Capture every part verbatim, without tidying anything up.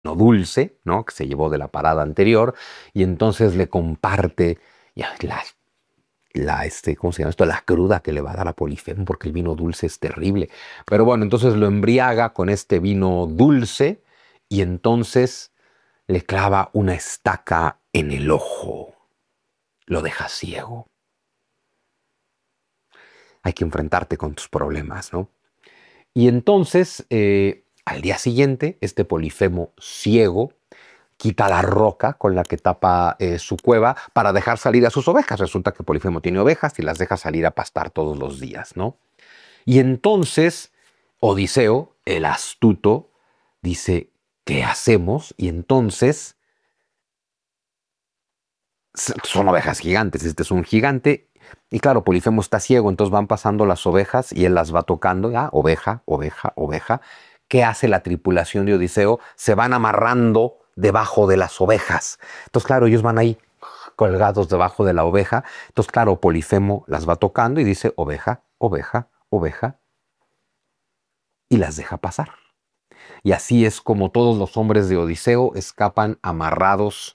dulce, ¿no? Que se llevó de la parada anterior, y entonces le comparte ya, la, la, este, ¿cómo se llama esto? La cruda que le va a dar a Polifemo, porque el vino dulce es terrible. Pero bueno, entonces lo embriaga con este vino dulce, y entonces le clava una estaca en el ojo, lo deja ciego. Hay que enfrentarte con tus problemas, ¿no? Y entonces, eh, al día siguiente, este Polifemo ciego quita la roca con la que tapa eh, su cueva para dejar salir a sus ovejas. Resulta que Polifemo tiene ovejas y las deja salir a pastar todos los días, ¿no? Y entonces Odiseo, el astuto, dice, ¿qué hacemos? Y entonces son ovejas gigantes, este es un gigante. Y claro, Polifemo está ciego, entonces van pasando las ovejas y él las va tocando, ¿ya? Oveja, oveja, oveja. ¿Qué hace la tripulación de Odiseo? Se van amarrando debajo de las ovejas. Entonces, claro, ellos van ahí colgados debajo de la oveja. Entonces, claro, Polifemo las va tocando y dice oveja, oveja, oveja, y las deja pasar. Y así es como todos los hombres de Odiseo escapan amarrados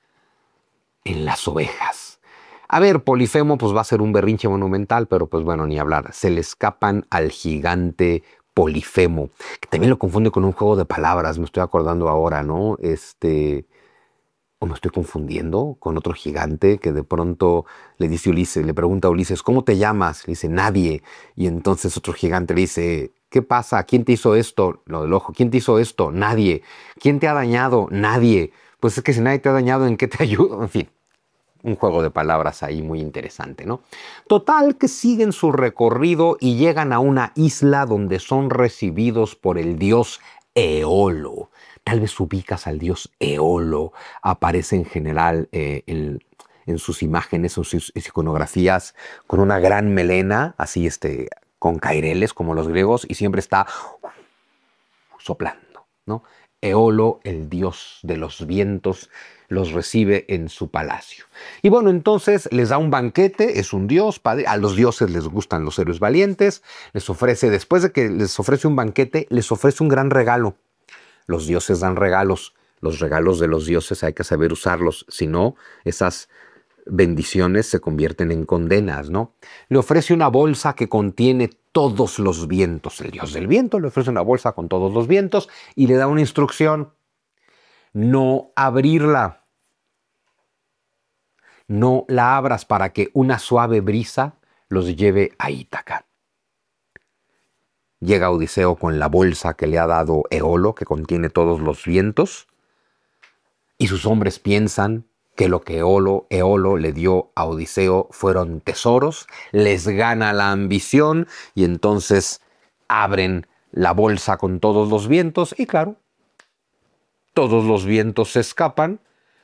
en las ovejas. A ver, Polifemo pues va a ser un berrinche monumental, pero pues bueno, ni hablar. Se le escapan al gigante Polifemo, que también lo confunde con un juego de palabras, me estoy acordando ahora, ¿no? Este, o me estoy confundiendo con otro gigante que de pronto le dice Ulises, le pregunta a Ulises, ¿cómo te llamas? Le dice, nadie. Y entonces otro gigante le dice, ¿qué pasa? ¿Quién te hizo esto? Lo del ojo. ¿Quién te hizo esto? Nadie. ¿Quién te ha dañado? Nadie. Pues es que si nadie te ha dañado, ¿en qué te ayudo? En fin, un juego de palabras ahí muy interesante, ¿no? Total, que siguen su recorrido y llegan a una isla donde son recibidos por el dios Eolo. Tal vez ubicas al dios Eolo, aparece en general eh, en, en sus imágenes, en sus iconografías, con una gran melena, así este, con caireles como los griegos, y siempre está soplando, ¿no? Eolo, el dios de los vientos, los recibe en su palacio. Y bueno, entonces les da un banquete, es un dios, a los dioses les gustan los héroes valientes, les ofrece, después de que les ofrece un banquete, les ofrece un gran regalo. Los dioses dan regalos, los regalos de los dioses hay que saber usarlos, si no, esas bendiciones se convierten en condenas, ¿no? Le ofrece una bolsa que contiene todos los vientos. El dios del viento le ofrece una bolsa con todos los vientos y le da una instrucción: no abrirla. No la abras para que una suave brisa los lleve a Ítaca. Llega Odiseo con la bolsa que le ha dado Eolo, que contiene todos los vientos, y sus hombres piensan que lo que Eolo, Eolo le dio a Odiseo fueron tesoros, les gana la ambición y entonces abren la bolsa con todos los vientos y claro, todos los vientos se escapan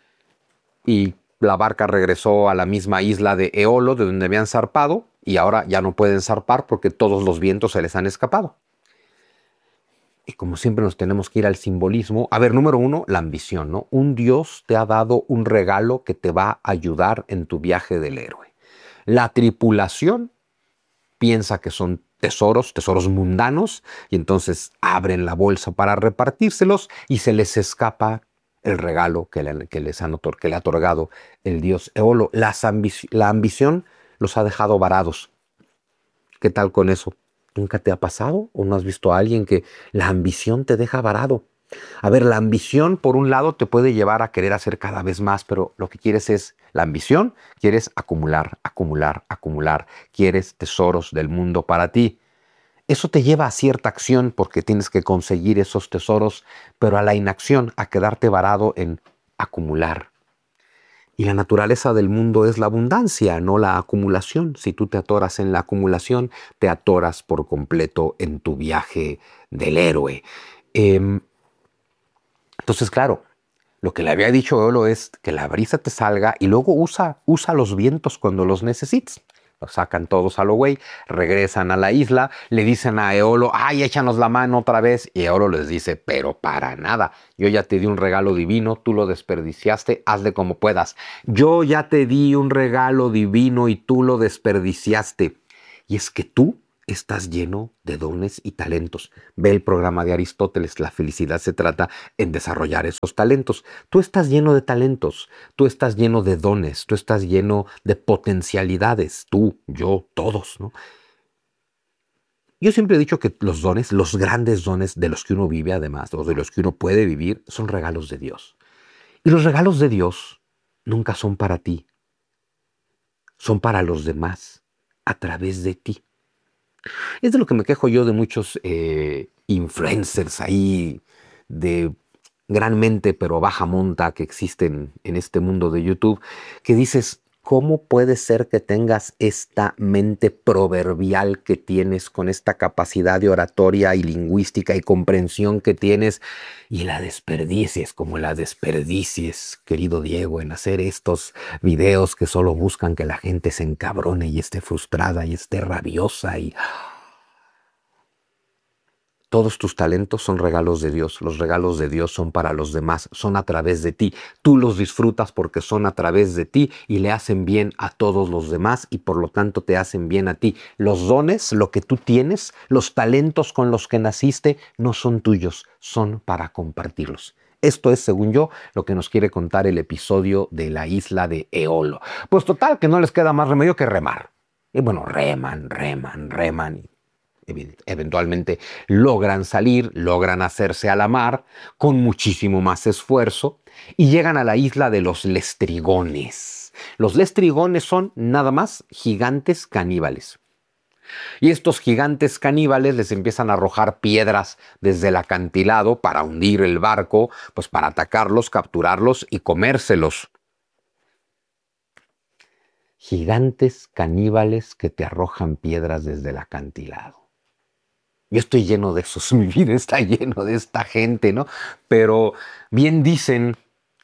y la barca regresó a la misma isla de Eolo de donde habían zarpado y ahora ya no pueden zarpar porque todos los vientos se les han escapado. Y como siempre nos tenemos que ir al simbolismo. A ver, número uno, la ambición, ¿no? Un dios te ha dado un regalo que te va a ayudar en tu viaje del héroe. La tripulación piensa que son tesoros, tesoros mundanos, y entonces abren la bolsa para repartírselos y se les escapa el regalo que le, que les han otor- que le ha otorgado el dios Eolo. Las ambi- la ambición los ha dejado varados. ¿Qué tal con eso? ¿Nunca te ha pasado o no has visto a alguien que la ambición te deja varado? A ver, la ambición por un lado te puede llevar a querer hacer cada vez más, pero lo que quieres es la ambición, quieres acumular, acumular, acumular, quieres tesoros del mundo para ti. Eso te lleva a cierta acción porque tienes que conseguir esos tesoros, pero a la inacción, a quedarte varado en acumular. Y la naturaleza del mundo es la abundancia, no la acumulación. Si tú te atoras en la acumulación, te atoras por completo en tu viaje del héroe. Eh, entonces, claro, lo que le había dicho Eolo es que la brisa te salga y luego usa, usa los vientos cuando los necesites. Los sacan todos a lo güey, regresan a la isla, le dicen a Eolo, ay, échanos la mano otra vez. Y Eolo les dice, pero para nada, yo ya te di un regalo divino, tú lo desperdiciaste, hazle como puedas. Yo ya te di un regalo divino y tú lo desperdiciaste. Y es que tú estás lleno de dones y talentos. Ve el programa de Aristóteles, la felicidad se trata en desarrollar esos talentos. Tú estás lleno de talentos, tú estás lleno de dones, tú estás lleno de potencialidades, tú, yo, todos, ¿no? Yo siempre he dicho que los dones, los grandes dones de los que uno vive además, o de los que uno puede vivir, son regalos de Dios. Y los regalos de Dios nunca son para ti, son para los demás, a través de ti. Es de lo que me quejo yo de muchos eh, influencers ahí de gran mente pero baja monta que existen en este mundo de YouTube, que dices, ¿cómo puede ser que tengas esta mente proverbial que tienes con esta capacidad de oratoria y lingüística y comprensión que tienes y la desperdicies como la desperdicies, querido Diego, en hacer estos videos que solo buscan que la gente se encabrone y esté frustrada y esté rabiosa y... Todos tus talentos son regalos de Dios. Los regalos de Dios son para los demás, son a través de ti. Tú los disfrutas porque son a través de ti y le hacen bien a todos los demás y por lo tanto te hacen bien a ti. Los dones, lo que tú tienes, los talentos con los que naciste, no son tuyos, son para compartirlos. Esto es, según yo, lo que nos quiere contar el episodio de la isla de Eolo. Pues total, que no les queda más remedio que remar. Y bueno, reman, reman, reman. Eventualmente logran salir, logran hacerse a la mar con muchísimo más esfuerzo y llegan a la isla de los lestrigones. Los lestrigones son nada más gigantes caníbales. Y estos gigantes caníbales les empiezan a arrojar piedras desde el acantilado para hundir el barco, pues para atacarlos, capturarlos y comérselos. Gigantes caníbales que te arrojan piedras desde el acantilado. Yo estoy lleno de esos, mi vida está lleno de esta gente, ¿no? Pero bien dicen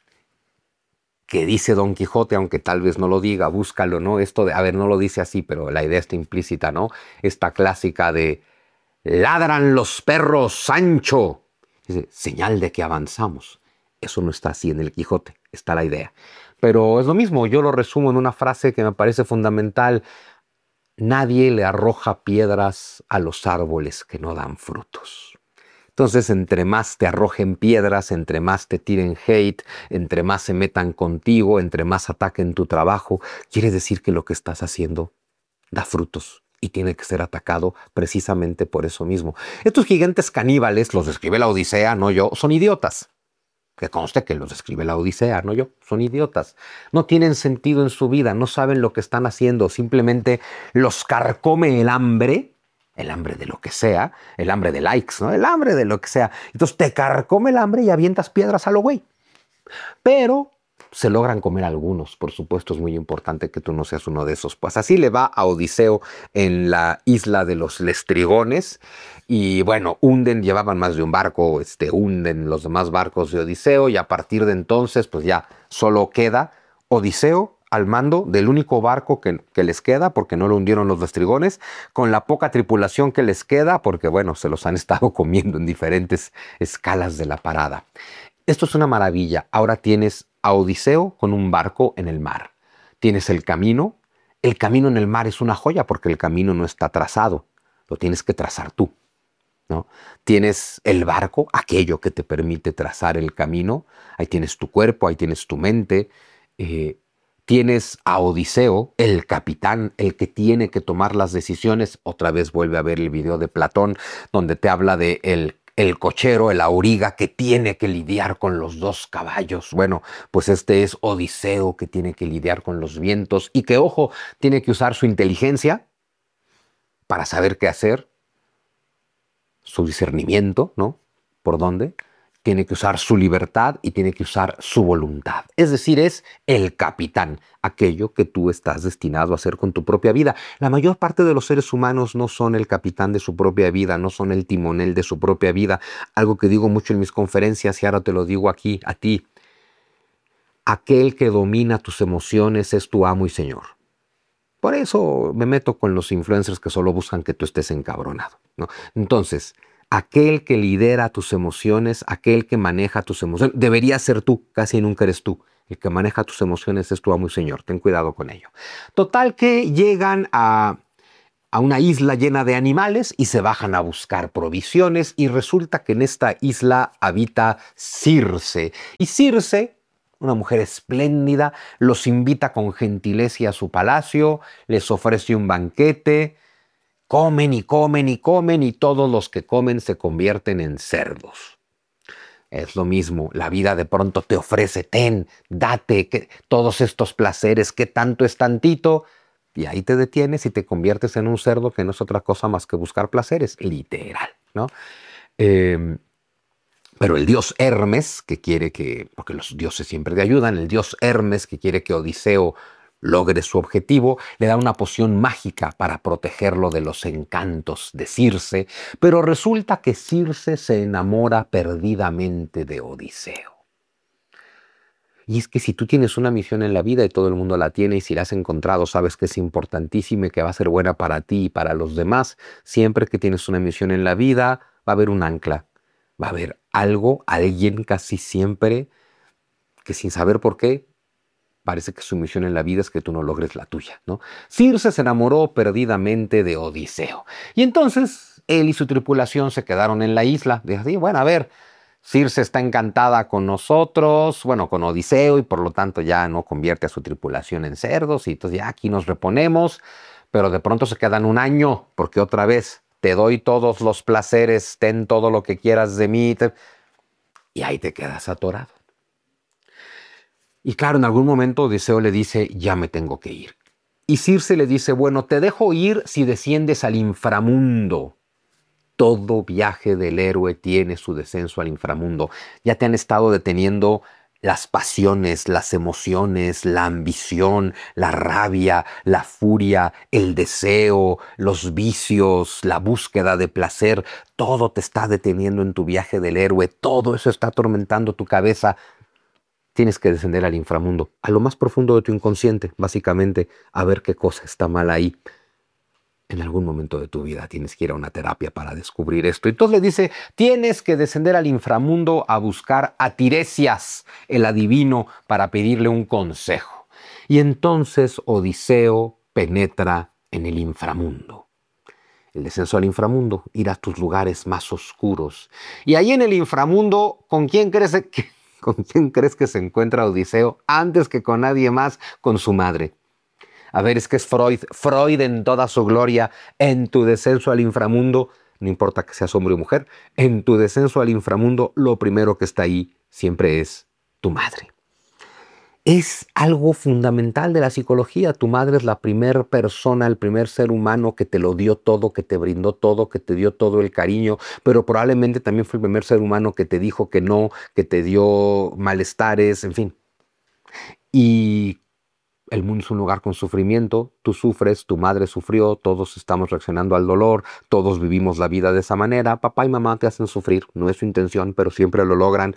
que dice Don Quijote, aunque tal vez no lo diga, búscalo, ¿no? Esto de, a ver, no lo dice así, pero la idea está implícita, ¿no? Esta clásica de ladran los perros, Sancho. Dice, señal de que avanzamos. Eso no está así en el Quijote, está la idea. Pero es lo mismo, yo lo resumo en una frase que me parece fundamental. Nadie le arroja piedras a los árboles que no dan frutos. Entonces, entre más te arrojen piedras, entre más te tiren hate, entre más se metan contigo, entre más ataquen tu trabajo, quiere decir que lo que estás haciendo da frutos y tiene que ser atacado precisamente por eso mismo. Estos gigantes caníbales, los describe la Odisea, no yo, son idiotas. Que conste que los describe la Odisea, no yo, son idiotas. No tienen sentido en su vida, no saben lo que están haciendo, simplemente los carcome el hambre, el hambre de lo que sea, el hambre de likes, ¿no? El hambre de lo que sea. Entonces te carcome el hambre y avientas piedras a lo güey. Pero se logran comer algunos, por supuesto es muy importante que tú no seas uno de esos. Pues así le va a Odiseo en la isla de los Lestrigones y bueno, hunden, llevaban más de un barco, este, hunden los demás barcos de Odiseo y a partir de entonces pues ya solo queda Odiseo al mando del único barco que, que les queda porque no lo hundieron los Lestrigones, con la poca tripulación que les queda porque bueno, se los han estado comiendo en diferentes escalas de la parada. Esto es una maravilla. Ahora tienes a Odiseo con un barco en el mar. Tienes el camino. El camino en el mar es una joya porque el camino no está trazado. Lo tienes que trazar tú, ¿no? Tienes el barco, aquello que te permite trazar el camino. Ahí tienes tu cuerpo, ahí tienes tu mente. Eh, tienes a Odiseo, el capitán, el que tiene que tomar las decisiones. Otra vez vuelve a ver el video de Platón donde te habla de el el cochero, el auriga, que tiene que lidiar con los dos caballos. Bueno, pues este es Odiseo, que tiene que lidiar con los vientos y que, ojo, tiene que usar su inteligencia para saber qué hacer, su discernimiento, ¿no? ¿Por dónde? Tiene que usar su libertad y tiene que usar su voluntad. Es decir, es el capitán, aquello que tú estás destinado a hacer con tu propia vida. La mayor parte de los seres humanos no son el capitán de su propia vida, no son el timonel de su propia vida. Algo que digo mucho en mis conferencias y ahora te lo digo aquí a ti. Aquel que domina tus emociones es tu amo y señor. Por eso me meto con los influencers que solo buscan que tú estés encabronado, ¿no? Entonces, aquel que lidera tus emociones, aquel que maneja tus emociones, debería ser tú, casi nunca eres tú. El que maneja tus emociones es tu amo y señor, ten cuidado con ello. Total que llegan a a una isla llena de animales y se bajan a buscar provisiones y resulta que en esta isla habita Circe. Y Circe, una mujer espléndida, los invita con gentileza a su palacio, les ofrece un banquete, comen y comen y comen y todos los que comen se convierten en cerdos. Es lo mismo, la vida de pronto te ofrece, ten, date, que, todos estos placeres, que tanto es tantito, y ahí te detienes y te conviertes en un cerdo que no es otra cosa más que buscar placeres, literal, ¿no? Eh, pero el dios Hermes, que quiere que, porque los dioses siempre te ayudan, el dios Hermes, que quiere que Odiseo logre su objetivo, le da una poción mágica para protegerlo de los encantos de Circe, pero resulta que Circe se enamora perdidamente de Odiseo. Y es que si tú tienes una misión en la vida y todo el mundo la tiene y si la has encontrado sabes que es importantísima y que va a ser buena para ti y para los demás, siempre que tienes una misión en la vida va a haber un ancla, va a haber algo, alguien casi siempre que sin saber por qué parece que su misión en la vida es que tú no logres la tuya, ¿no? Circe se enamoró perdidamente de Odiseo y entonces él y su tripulación se quedaron en la isla. Dijo, bueno, a ver, Circe está encantada con nosotros, bueno, con Odiseo, y por lo tanto ya no convierte a su tripulación en cerdos, y entonces ya aquí nos reponemos, pero de pronto se quedan un año, porque otra vez, te doy todos los placeres, ten todo lo que quieras de mí, te... y ahí te quedas atorado. Y claro, en algún momento Odiseo le dice, ya me tengo que ir. Y Circe le dice, bueno, te dejo ir si desciendes al inframundo. Todo viaje del héroe tiene su descenso al inframundo. Ya te han estado deteniendo las pasiones, las emociones, la ambición, la rabia, la furia, el deseo, los vicios, la búsqueda de placer. Todo te está deteniendo en tu viaje del héroe. Todo eso está atormentando tu cabeza. Tienes que descender al inframundo, a lo más profundo de tu inconsciente, básicamente, a ver qué cosa está mal ahí. En algún momento de tu vida tienes que ir a una terapia para descubrir esto. Entonces le dice, tienes que descender al inframundo a buscar a Tiresias, el adivino, para pedirle un consejo. Y entonces Odiseo penetra en el inframundo. El descenso al inframundo, ir a tus lugares más oscuros. Y ahí en el inframundo, ¿con quién crees que, con quién crees que se encuentra Odiseo? Antes que con nadie más, con su madre. A ver, es que es Freud, Freud en toda su gloria, en tu descenso al inframundo, no importa que seas hombre o mujer, en tu descenso al inframundo, lo primero que está ahí siempre es tu madre. Es algo fundamental de la psicología. Tu madre es la primera persona, el primer ser humano que te lo dio todo, que te brindó todo, que te dio todo el cariño, pero probablemente también fue el primer ser humano que te dijo que no, que te dio malestares, en fin. Y el mundo es un lugar con sufrimiento, tú sufres, tu madre sufrió, todos estamos reaccionando al dolor, todos vivimos la vida de esa manera, papá y mamá te hacen sufrir, no es su intención, pero siempre lo logran.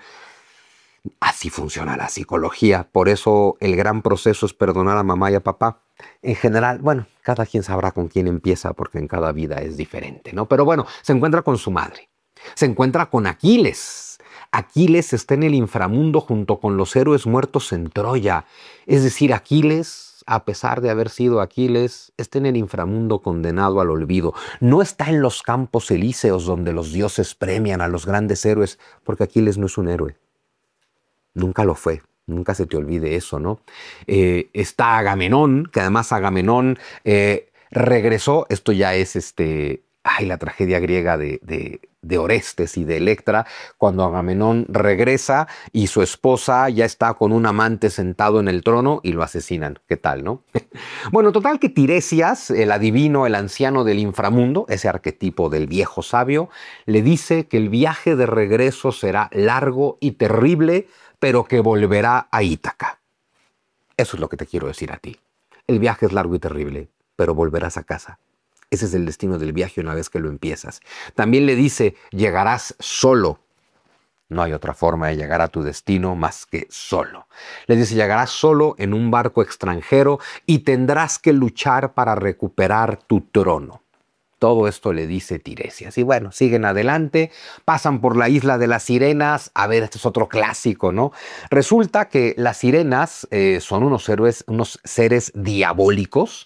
Así funciona la psicología, por eso el gran proceso es perdonar a mamá y a papá. En general, bueno, cada quien sabrá con quién empieza porque en cada vida es diferente, ¿no? Pero bueno, se encuentra con su madre, se encuentra con Aquiles. Aquiles está en el inframundo junto con los héroes muertos en Troya. Es decir, Aquiles, a pesar de haber sido Aquiles, está en el inframundo condenado al olvido. No está en los campos elíseos donde los dioses premian a los grandes héroes, porque Aquiles no es un héroe. Nunca lo fue. Nunca se te olvide eso, ¿no? Eh, está Agamenón, que además Agamenón eh, regresó. Esto ya es este... Ay, la tragedia griega de, de, de Orestes y de Electra, cuando Agamenón regresa y su esposa ya está con un amante sentado en el trono y lo asesinan. ¿Qué tal, no? Bueno, total que Tiresias, el adivino, el anciano del inframundo, ese arquetipo del viejo sabio, le dice que el viaje de regreso será largo y terrible, pero que volverá a Ítaca. Eso es lo que te quiero decir a ti. El viaje es largo y terrible, pero volverás a casa. Ese es el destino del viaje una vez que lo empiezas. También le dice, llegarás solo. No hay otra forma de llegar a tu destino más que solo. Le dice, llegarás solo en un barco extranjero y tendrás que luchar para recuperar tu trono. Todo esto le dice Tiresias. Y bueno, siguen adelante, pasan por la isla de las sirenas. A ver, este es otro clásico, ¿no? Resulta que las sirenas eh, son unos héroes, unos seres diabólicos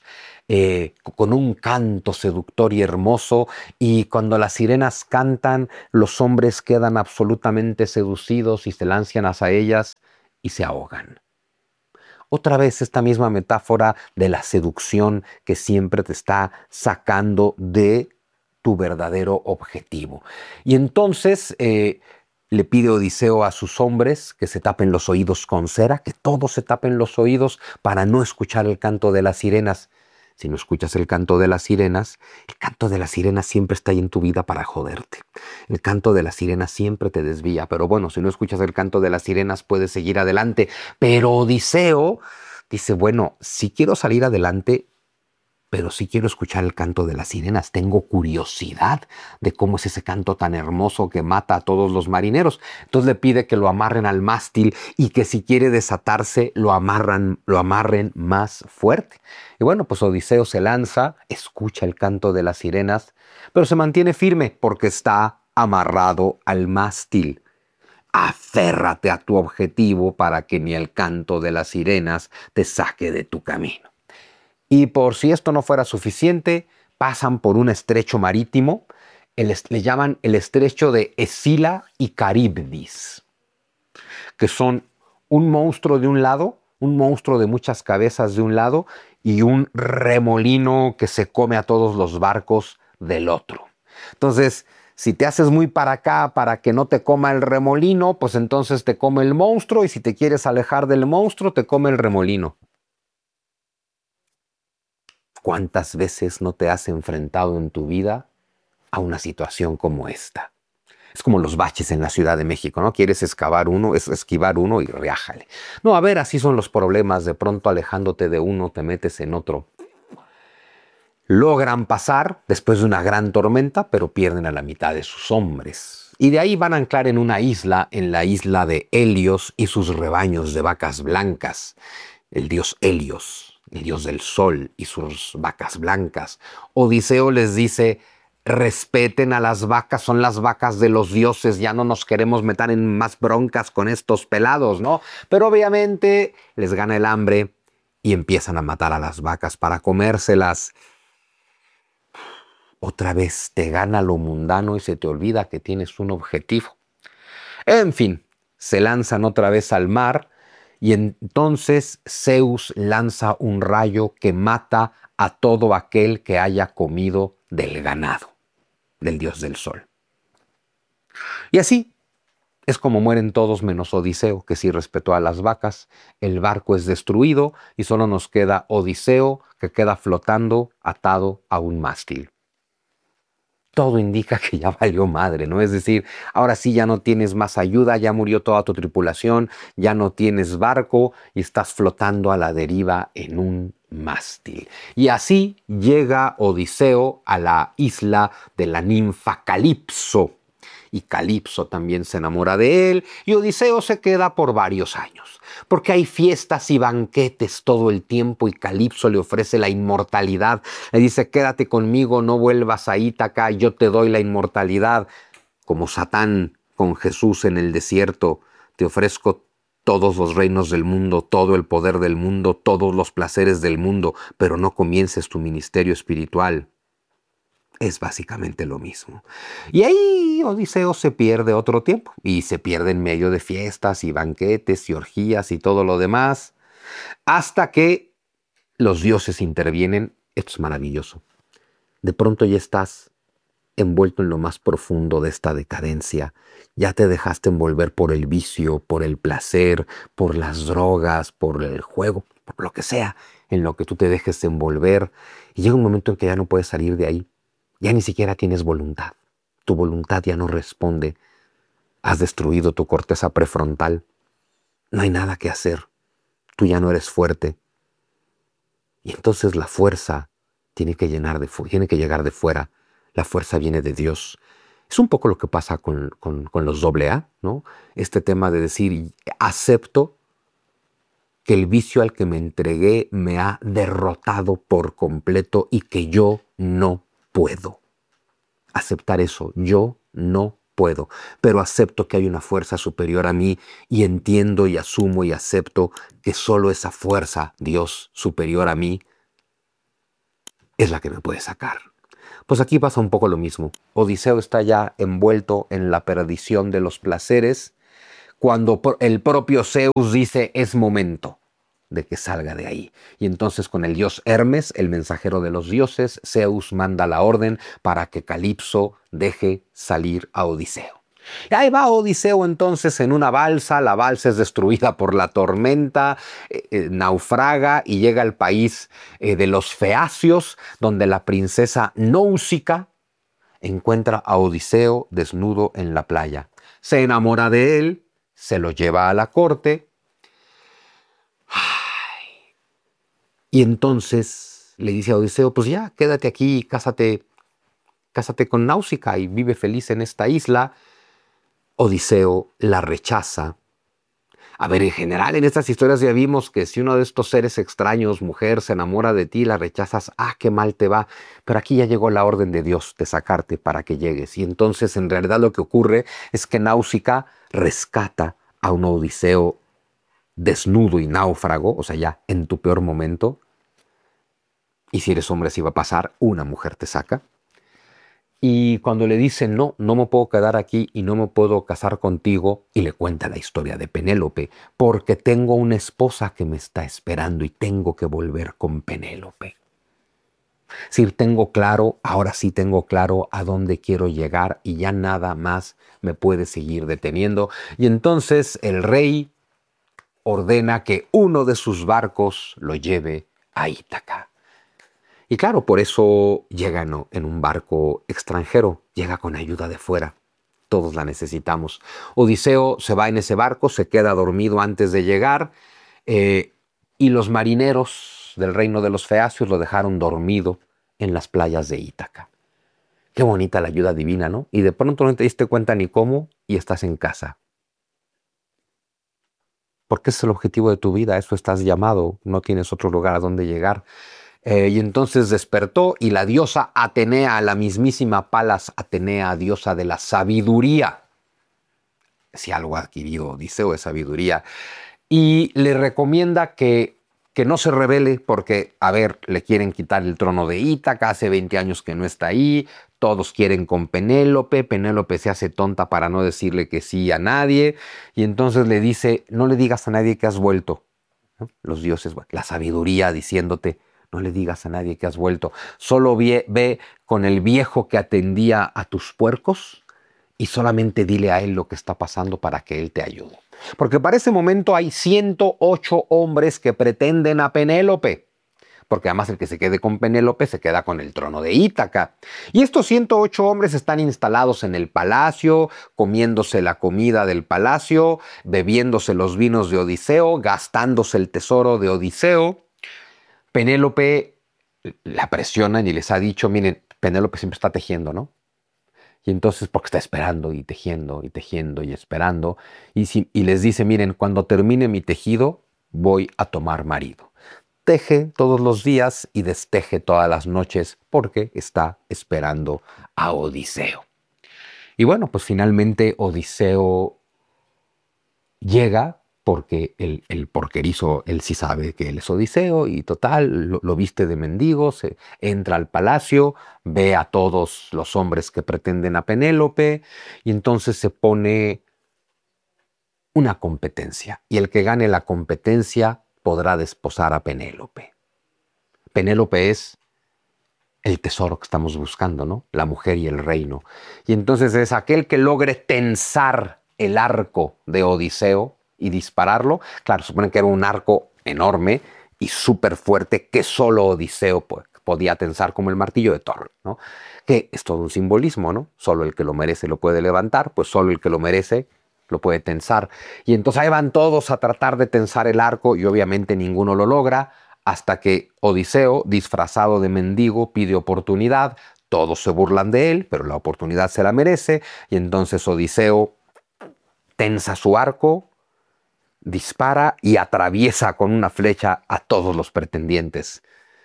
eh, con un canto seductor y hermoso, y cuando las sirenas cantan, los hombres quedan absolutamente seducidos y se lanzan hacia ellas y se ahogan. Otra vez esta misma metáfora de la seducción que siempre te está sacando de tu verdadero objetivo. Y entonces eh, le pide Odiseo a sus hombres que se tapen los oídos con cera, que todos se tapen los oídos para no escuchar el canto de las sirenas. Si no escuchas el canto de las sirenas, el canto de las sirenas siempre está ahí en tu vida para joderte. El canto de las sirenas siempre te desvía, pero bueno, si no escuchas el canto de las sirenas puedes seguir adelante. Pero Odiseo dice, bueno, sí quiero salir adelante, pero sí quiero escuchar el canto de las sirenas. Tengo curiosidad de cómo es ese canto tan hermoso que mata a todos los marineros. Entonces le pide que lo amarren al mástil y que si quiere desatarse, lo amarran, lo amarren más fuerte. Y bueno, pues Odiseo se lanza, escucha el canto de las sirenas, pero se mantiene firme porque está amarrado al mástil. Aférrate a tu objetivo para que ni el canto de las sirenas te saque de tu camino. Y por si esto no fuera suficiente, pasan por un estrecho marítimo, el, le llaman el estrecho de Escila y Caribdis, que son un monstruo de un lado, un monstruo de muchas cabezas de un lado y un remolino que se come a todos los barcos del otro. Entonces, si te haces muy para acá para que no te coma el remolino, pues entonces te come el monstruo, y si te quieres alejar del monstruo, te come el remolino. ¿Cuántas veces no te has enfrentado en tu vida a una situación como esta? Es como los baches en la Ciudad de México, ¿no? Quieres excavar uno, es esquivar uno y riájale. No, a ver, así son los problemas. De pronto, alejándote de uno, te metes en otro. Logran pasar después de una gran tormenta, pero pierden a la mitad de sus hombres. Y de ahí van a anclar en una isla, en la isla de Helios y sus rebaños de vacas blancas. El dios Helios, el dios del sol y sus vacas blancas. Odiseo les dice, respeten a las vacas, son las vacas de los dioses, ya no nos queremos meter en más broncas con estos pelados, ¿no? Pero obviamente les gana el hambre y empiezan a matar a las vacas para comérselas. Otra vez te gana lo mundano y se te olvida que tienes un objetivo. En fin, se lanzan otra vez al mar y entonces Zeus lanza un rayo que mata a todo aquel que haya comido del ganado del dios del sol. Y así es como mueren todos menos Odiseo, que sí respetó a las vacas. El barco es destruido y solo nos queda Odiseo, que queda flotando atado a un mástil. Todo indica que ya valió madre, ¿no? Es decir, ahora sí ya no tienes más ayuda, ya murió toda tu tripulación, ya no tienes barco y estás flotando a la deriva en un mástil. Y así llega Odiseo a la isla de la ninfa Calipso. Y Calipso también se enamora de él y Odiseo se queda por varios años. Porque hay fiestas y banquetes todo el tiempo y Calipso le ofrece la inmortalidad. Le dice, quédate conmigo, no vuelvas a Ítaca, yo te doy la inmortalidad. Como Satán con Jesús en el desierto, te ofrezco todos los reinos del mundo, todo el poder del mundo, todos los placeres del mundo, pero no comiences tu ministerio espiritual. Es básicamente lo mismo. Y ahí Odiseo se pierde otro tiempo y se pierde en medio de fiestas y banquetes y orgías y todo lo demás, hasta que los dioses intervienen. Esto es maravilloso. De pronto ya estás envuelto en lo más profundo de esta decadencia. Ya te dejaste envolver por el vicio, por el placer, por las drogas, por el juego, por lo que sea, en lo que tú te dejes envolver. Y llega un momento en que ya no puedes salir de ahí. Ya ni siquiera tienes voluntad. Tu voluntad ya no responde. Has destruido tu corteza prefrontal. No hay nada que hacer. Tú ya no eres fuerte. Y entonces la fuerza tiene que, llenar de fu- tiene que llegar de fuera. La fuerza viene de Dios. Es un poco lo que pasa con, con, con los doble A, ¿no? Este tema de decir, acepto que el vicio al que me entregué me ha derrotado por completo y que yo no puedo. Aceptar eso, yo no puedo, pero acepto que hay una fuerza superior a mí y entiendo y asumo y acepto que solo esa fuerza, Dios superior a mí, es la que me puede sacar. Pues aquí pasa un poco lo mismo. Odiseo está ya envuelto en la perdición de los placeres cuando el propio Zeus dice es momento de que salga de ahí. Y entonces con el dios Hermes, el mensajero de los dioses, Zeus manda la orden para que Calipso deje salir a Odiseo. Y ahí va Odiseo entonces en una balsa, la balsa es destruida por la tormenta, eh, eh, naufraga y llega al país eh, de los feacios, donde la princesa Náusica encuentra a Odiseo desnudo en la playa. Se enamora de él, se lo lleva a la corte y entonces le dice a Odiseo, pues ya, quédate aquí, cásate, cásate con Náusica y vive feliz en esta isla. Odiseo la rechaza. A ver, en general en estas historias ya vimos que si uno de estos seres extraños, mujer, se enamora de ti, la rechazas, ah, qué mal te va. Pero aquí ya llegó la orden de Dios de sacarte para que llegues. Y entonces en realidad lo que ocurre es que Náusica rescata a un Odiseo desnudo y náufrago, o sea, ya en tu peor momento. Y si eres hombre, así va a pasar, una mujer te saca. Y cuando le dice, no, no me puedo quedar aquí y no me puedo casar contigo, y le cuenta la historia de Penélope, porque tengo una esposa que me está esperando y tengo que volver con Penélope. Si tengo claro, ahora sí tengo claro a dónde quiero llegar y ya nada más me puede seguir deteniendo. Y entonces el rey ordena que uno de sus barcos lo lleve a Ítaca. Y claro, por eso llega ¿no? en un barco extranjero, llega con ayuda de fuera. Todos la necesitamos. Odiseo se va en ese barco, se queda dormido antes de llegar eh, y los marineros del reino de los feacios lo dejaron dormido en las playas de Ítaca. Qué bonita la ayuda divina, ¿no? Y de pronto no te diste cuenta ni cómo y estás en casa. Porque ese es el objetivo de tu vida, a eso estás llamado, no tienes otro lugar a donde llegar. Eh, y entonces despertó y la diosa Atenea, la mismísima Palas Atenea, diosa de la sabiduría, si algo adquirió Odiseo de sabiduría, y le recomienda que, que no se rebele porque, a ver, le quieren quitar el trono de Ítaca, hace veinte años que no está ahí, todos quieren con Penélope, Penélope se hace tonta para no decirle que sí a nadie, y entonces le dice, no le digas a nadie que has vuelto. ¿No? Los dioses, la sabiduría diciéndote, no le digas a nadie que has vuelto. Solo ve, ve con el viejo que atendía a tus puercos y solamente dile a él lo que está pasando para que él te ayude. Porque para ese momento hay ciento ocho hombres que pretenden a Penélope. Porque además el que se quede con Penélope se queda con el trono de Ítaca. Y estos ciento ocho hombres están instalados en el palacio, comiéndose la comida del palacio, bebiéndose los vinos de Odiseo, gastándose el tesoro de Odiseo. Penélope la presionan y les ha dicho, miren, Penélope siempre está tejiendo, ¿no? Y entonces, porque está esperando y tejiendo y tejiendo y esperando, y, si, y les dice, miren, cuando termine mi tejido, voy a tomar marido. Teje todos los días y desteje todas las noches porque está esperando a Odiseo. Y bueno, pues finalmente Odiseo llega porque el, el porquerizo, él sí sabe que él es Odiseo y total, lo, lo viste de mendigo, se entra al palacio, ve a todos los hombres que pretenden a Penélope y entonces se pone una competencia y el que gane la competencia podrá desposar a Penélope. Penélope es el tesoro que estamos buscando, ¿no? La mujer y el reino. Y entonces es aquel que logre tensar el arco de Odiseo y dispararlo. Claro, suponen que era un arco enorme y súper fuerte que solo Odiseo pues, podía tensar como el martillo de Thor, ¿no? Que es todo un simbolismo, ¿no? Solo el que lo merece lo puede levantar, pues solo el que lo merece lo puede tensar. Y entonces ahí van todos a tratar de tensar el arco y obviamente ninguno lo logra hasta que Odiseo, disfrazado de mendigo, pide oportunidad. Todos se burlan de él, pero la oportunidad se la merece y entonces Odiseo tensa su arco, dispara y atraviesa con una flecha a todos los pretendientes.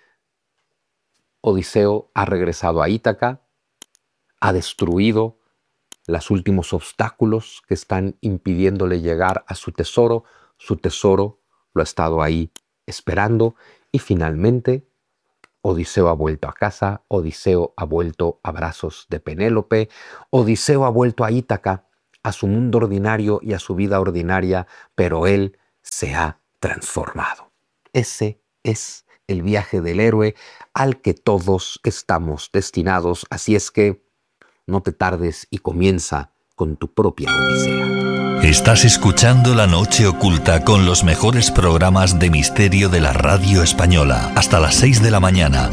Odiseo ha regresado a Ítaca, ha destruido los últimos obstáculos que están impidiéndole llegar a su tesoro. Su tesoro lo ha estado ahí esperando y finalmente Odiseo ha vuelto a casa, Odiseo ha vuelto a brazos de Penélope, Odiseo ha vuelto a Ítaca, a su mundo ordinario y a su vida ordinaria, pero él se ha transformado. Ese es el viaje del héroe al que todos estamos destinados, así es que no te tardes y comienza con tu propia odisea. Estás escuchando La Noche Oculta con los mejores programas de misterio de la radio española, hasta las seis de la mañana.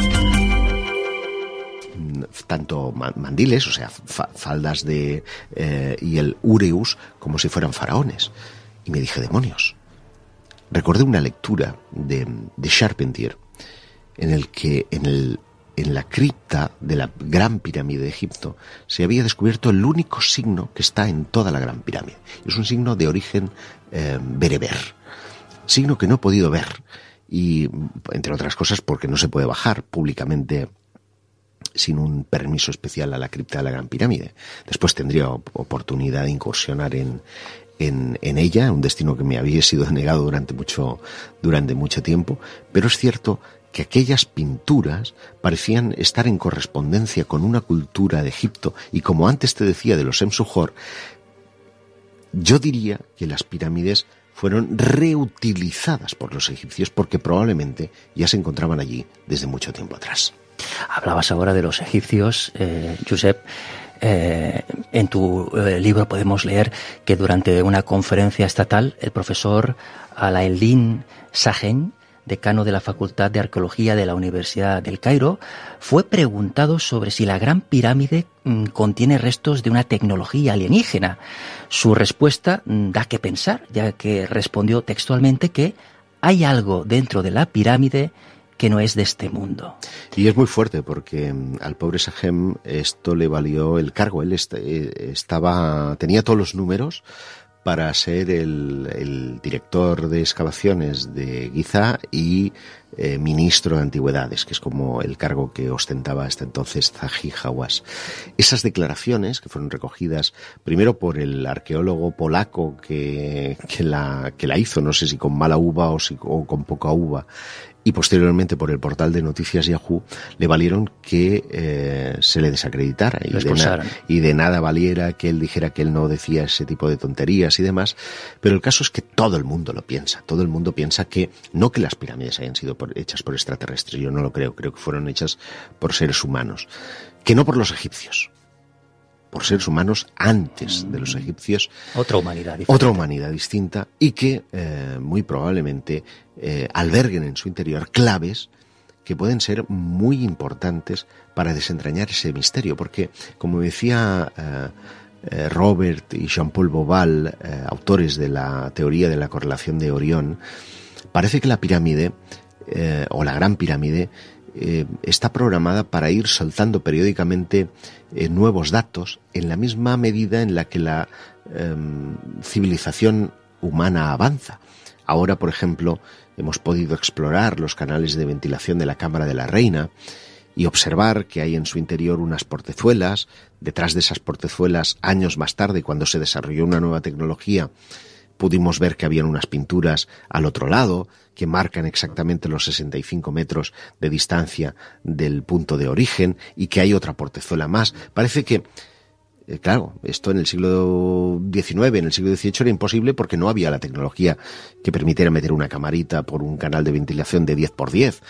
Tanto mandiles, o sea, fa faldas de eh, y el ureus, como si fueran faraones. Y me dije, demonios. Recordé una lectura de, de Charpentier en el que en, el, en la cripta de la Gran Pirámide de Egipto se había descubierto el único signo que está en toda la Gran Pirámide. Es un signo de origen eh, bereber, signo que no he podido ver, y entre otras cosas porque no se puede bajar públicamente sin un permiso especial a la cripta de la Gran Pirámide. Después tendría oportunidad de incursionar en, en, en ella, un destino que me había sido denegado durante mucho, durante mucho tiempo, pero es cierto que aquellas pinturas parecían estar en correspondencia con una cultura de Egipto, y como antes te decía de los Sem-Suhor, yo diría que las pirámides fueron reutilizadas por los egipcios porque probablemente ya se encontraban allí desde mucho tiempo atrás. Hablabas ahora de los egipcios, eh, Josep. Eh, en tu eh, libro podemos leer que durante una conferencia estatal el profesor Alaeddin Sahel, decano de la Facultad de Arqueología de la Universidad del Cairo, fue preguntado sobre si la Gran Pirámide mmm, contiene restos de una tecnología alienígena. Su respuesta mmm, da que pensar, ya que respondió textualmente que hay algo dentro de la pirámide que no es de este mundo. Y es muy fuerte porque al pobre Sahem esto le valió el cargo. Él est estaba, tenía todos los números para ser el, el director de excavaciones de Giza y eh, ministro de antigüedades, que es como el cargo que ostentaba hasta entonces Zahi Hawass. Esas declaraciones, que fueron recogidas primero por el arqueólogo polaco que, que, la, que la hizo, no sé si con mala uva o, si, o con poca uva, y posteriormente por el portal de noticias Yahoo, le valieron que eh, se le desacreditara y de, na y de nada valiera que él dijera que él no decía ese tipo de tonterías y demás. Pero el caso es que todo el mundo lo piensa, todo el mundo piensa que no que las pirámides hayan sido por, hechas por extraterrestres, yo no lo creo, creo que fueron hechas por seres humanos, que no por los egipcios, por seres humanos antes de los egipcios. Otra humanidad diferente. Otra humanidad distinta, y que eh, muy probablemente eh, alberguen en su interior claves que pueden ser muy importantes para desentrañar ese misterio, porque, como decía eh, eh, Robert y Jean-Paul Boval, eh, autores de la teoría de la correlación de Orión, parece que la pirámide, eh, o la Gran Pirámide, Eh, está programada para ir soltando periódicamente eh, nuevos datos en la misma medida en la que la eh, civilización humana avanza. Ahora, por ejemplo, hemos podido explorar los canales de ventilación de la Cámara de la Reina y observar que hay en su interior unas portezuelas. Detrás de esas portezuelas, años más tarde, cuando se desarrolló una nueva tecnología, pudimos ver que habían unas pinturas al otro lado que marcan exactamente los sesenta y cinco metros de distancia del punto de origen, y que hay otra portezuela más. Parece que, eh, claro, esto en el siglo diecinueve, en el siglo dieciocho era imposible porque no había la tecnología que permitiera meter una camarita por un canal de ventilación de diez por diez.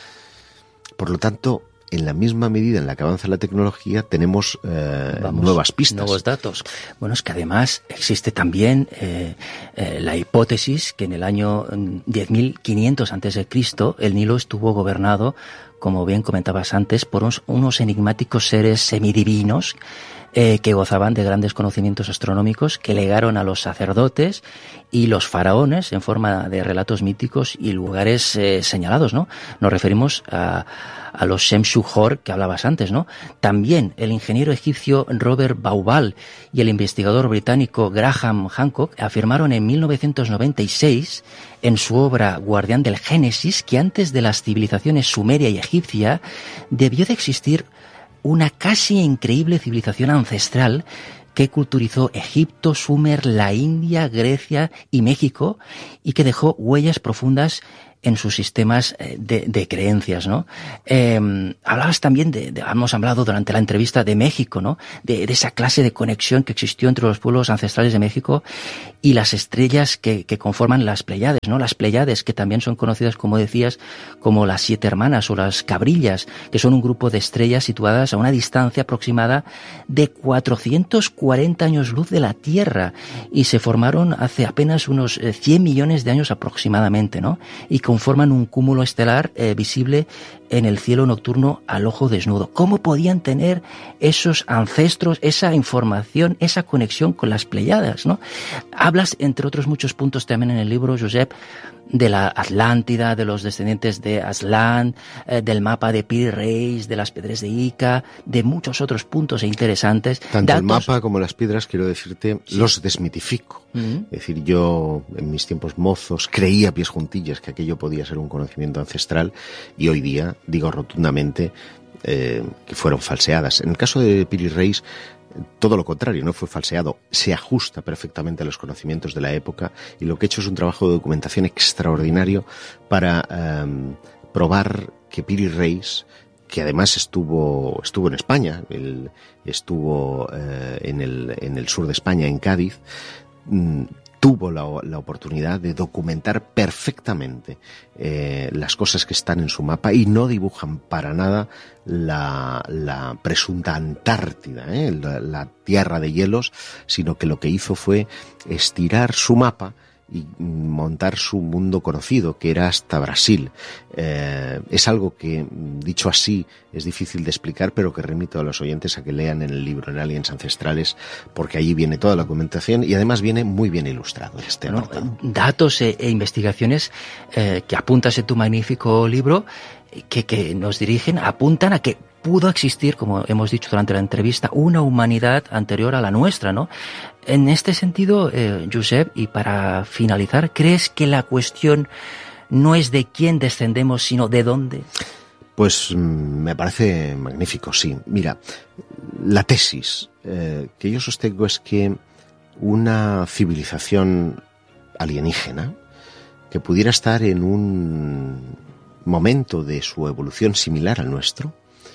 Por lo tanto, en la misma medida en la que avanza la tecnología, tenemos eh, Vamos, nuevas pistas. Nuevos datos. Bueno, es que además existe también eh, eh, la hipótesis que en el año diez mil quinientos antes de Cristo el Nilo estuvo gobernado, como bien comentabas antes, por unos, unos enigmáticos seres semidivinos eh, que gozaban de grandes conocimientos astronómicos, que legaron a los sacerdotes y los faraones en forma de relatos míticos y lugares eh, señalados, ¿no? Nos referimos a a los Sem-Suhor que hablabas antes, ¿no? También el ingeniero egipcio Robert Bauval y el investigador británico Graham Hancock afirmaron en mil novecientos noventa y seis en su obra Guardián del Génesis que antes de las civilizaciones sumeria y egipcia debió de existir una casi increíble civilización ancestral que culturizó Egipto, Sumer, la India, Grecia y México, y que dejó huellas profundas en sus sistemas de, de creencias, ¿no? Eh, hablabas también de, de, hemos hablado durante la entrevista de México, ¿no? De, de esa clase de conexión que existió entre los pueblos ancestrales de México y las estrellas que, que conforman las Pléyades, ¿no? Las Pléyades, que también son conocidas, como decías, como las Siete Hermanas o las Cabrillas, que son un grupo de estrellas situadas a una distancia aproximada de cuatrocientos cuarenta años luz de la Tierra y se formaron hace apenas unos cien millones de años aproximadamente, ¿no? Y conforman un cúmulo estelar eh, visible en el cielo nocturno al ojo desnudo. ¿Cómo podían tener esos ancestros, esa información, esa conexión con las Pléyades, ¿no? Hablas, entre otros muchos puntos también en el libro, Josep, de la Atlántida, de los descendientes de Aslan, eh, del mapa de Piri Reis, de las piedras de Ica, de muchos otros puntos interesantes. Tanto datos... el mapa como las piedras, quiero decirte, sí. los desmitifico. Uh-huh. Es decir, yo en mis tiempos mozos creía a pies juntillas que aquello podía ser un conocimiento ancestral y hoy día digo rotundamente eh, que fueron falseadas. En el caso de Piri Reis, todo lo contrario, no fue falseado, se ajusta perfectamente a los conocimientos de la época y lo que he hecho es un trabajo de documentación extraordinario para eh, probar que Piri Reis, que además estuvo estuvo en España, él estuvo eh, en el en el sur de España, en Cádiz, mmm, tuvo la, la oportunidad de documentar perfectamente eh, las cosas que están en su mapa y no dibujan para nada la, la presunta Antártida, ¿eh? la, la tierra de hielos, sino que lo que hizo fue estirar su mapa y montar su mundo conocido, que era hasta Brasil. Eh, es algo que, dicho así, es difícil de explicar, pero que remito a los oyentes a que lean en el libro, en Aliens Ancestrales, porque allí viene toda la documentación y además viene muy bien ilustrado este bueno, apartado. Datos e, e investigaciones eh, que apuntas en tu magnífico libro, que, que nos dirigen, apuntan a que pudo existir, como hemos dicho durante la entrevista, una humanidad anterior a la nuestra, ¿no? En este sentido, eh, Josep, y para finalizar, ¿crees que la cuestión no es de quién descendemos, sino de dónde? Pues me parece magnífico, sí. Mira, la tesis eh, que yo sostengo es que una civilización alienígena que pudiera estar en un momento de su evolución similar al nuestro.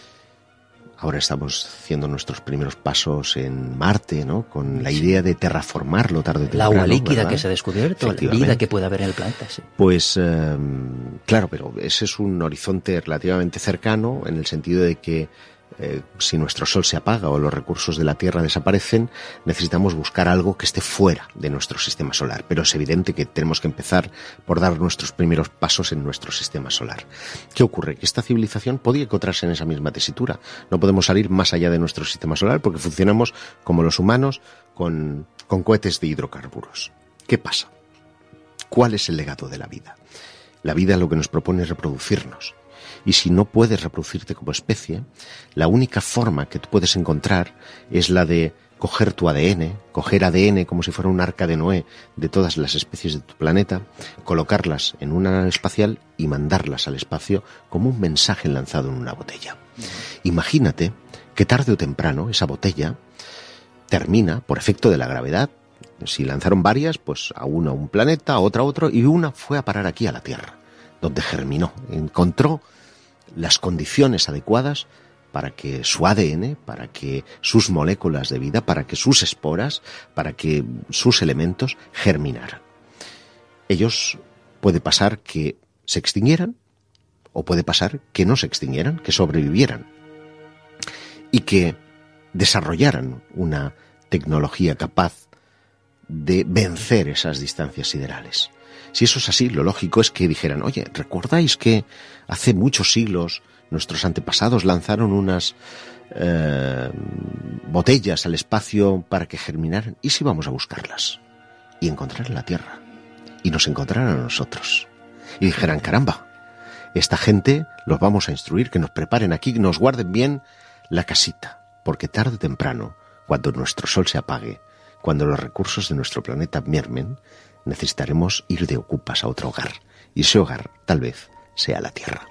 Ahora estamos haciendo nuestros primeros pasos en Marte, ¿no? Con la idea de terraformarlo tarde o temprano. La agua líquida, ¿verdad? Que se ha descubierto, la vida que puede haber en el planeta. Sí. Pues, eh, claro, pero ese es un horizonte relativamente cercano en el sentido de que eh, si nuestro Sol se apaga o los recursos de la Tierra desaparecen, necesitamos buscar algo que esté fuera de nuestro sistema solar. Pero es evidente que tenemos que empezar por dar nuestros primeros pasos en nuestro sistema solar. ¿Qué ocurre? Que esta civilización podía encontrarse en esa misma tesitura. No podemos salir más allá de nuestro sistema solar porque funcionamos como los humanos con, con cohetes de hidrocarburos. ¿Qué pasa? ¿Cuál es el legado de la vida? La vida lo que nos propone es reproducirnos. Y si no puedes reproducirte como especie, la única forma que tú puedes encontrar es la de coger tu A D N, coger A D N como si fuera un arca de Noé de todas las especies de tu planeta, colocarlas en una nave espacial y mandarlas al espacio como un mensaje lanzado en una botella. Imagínate que tarde o temprano esa botella termina, por efecto de la gravedad, si lanzaron varias, pues a una un planeta, a otra otro, y una fue a parar aquí a la Tierra, donde germinó, encontró las condiciones adecuadas para que su A D N, para que sus moléculas de vida, para que sus esporas, para que sus elementos germinaran. Ellos puede pasar que se extinguieran o puede pasar que no se extinguieran, que sobrevivieran y que desarrollaran una tecnología capaz de vencer esas distancias siderales. Si eso es así, lo lógico es que dijeran, oye, ¿recordáis que hace muchos siglos nuestros antepasados lanzaron unas eh, botellas al espacio para que germinaran? ¿Y si vamos a buscarlas? Y encontrar la Tierra. Y nos encontraran a nosotros. Y dijeran, caramba, esta gente los vamos a instruir, que nos preparen aquí, que nos guarden bien la casita. Porque tarde o temprano, cuando nuestro Sol se apague, cuando los recursos de nuestro planeta mermen, necesitaremos ir de ocupas a otro hogar. Y ese hogar, tal vez, sea la Tierra.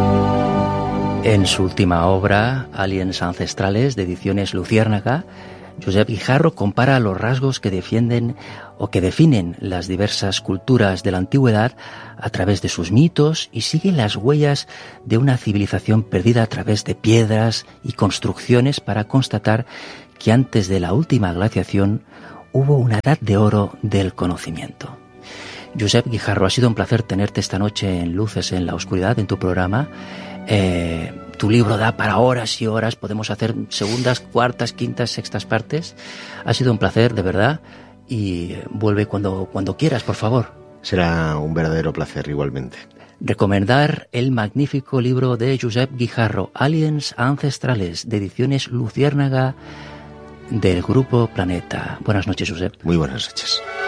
En su última obra, Aliens Ancestrales, de Ediciones Luciérnaga, Josep Guijarro compara los rasgos que defienden o que definen las diversas culturas de la antigüedad a través de sus mitos y sigue las huellas de una civilización perdida a través de piedras y construcciones para constatar que antes de la última glaciación hubo una edad de oro del conocimiento. Josep Guijarro, ha sido un placer tenerte esta noche en Luces en la Oscuridad, en tu programa. Eh, tu libro da para horas y horas, podemos hacer segundas, cuartas, quintas, sextas partes. Ha sido un placer, de verdad, y vuelve cuando, cuando quieras, por favor. Será un verdadero placer igualmente. Recomendar el magnífico libro de Josep Guijarro, Aliens Ancestrales, de Ediciones Luciérnaga, del Grupo Planeta. Buenas noches, Josep. Muy buenas noches.